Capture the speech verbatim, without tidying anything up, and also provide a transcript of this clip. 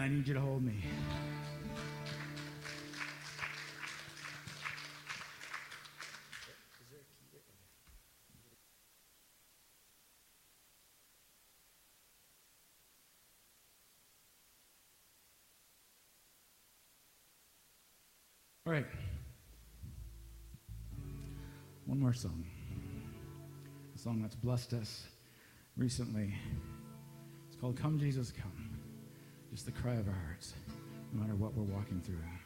I need you to hold me. All right. One more song. A song that's blessed us recently. It's called Come Jesus Come. Just the cry of our hearts, no matter what we're walking through.